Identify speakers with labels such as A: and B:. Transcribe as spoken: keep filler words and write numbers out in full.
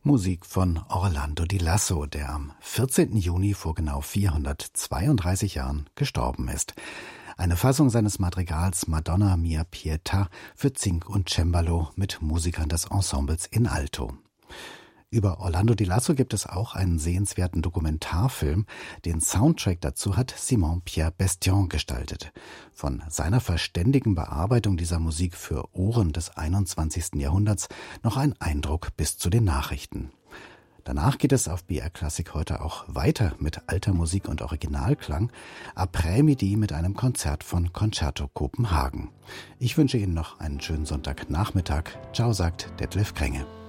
A: Musik von Orlando Di Lasso, der am vierzehnten Juni vor genau vierhundertzweiunddreißig Jahren gestorben ist. Eine Fassung seines Madrigals Madonna mia pietà für Zink und Cembalo mit Musikern des Ensembles in Alto. Über Orlando Di Lasso gibt es auch einen sehenswerten Dokumentarfilm. Den Soundtrack dazu hat Simon-Pierre Bestion gestaltet. Von seiner verständigen Bearbeitung dieser Musik für Ohren des einundzwanzigsten Jahrhunderts noch ein Eindruck bis zu den Nachrichten. Danach geht es auf B R Klassik heute auch weiter mit alter Musik und Originalklang. Après-midi mit einem Konzert von Concerto Kopenhagen. Ich wünsche Ihnen noch einen schönen Sonntagnachmittag. Ciao, sagt Detlef Krenge.